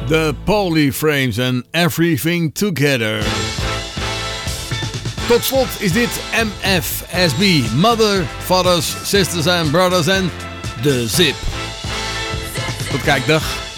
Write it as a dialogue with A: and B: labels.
A: The Polyframes and Everything Together. Tot slot is dit MFSB. Mother, Fathers, Sisters and Brothers en The Zip. Tot kijk, dag.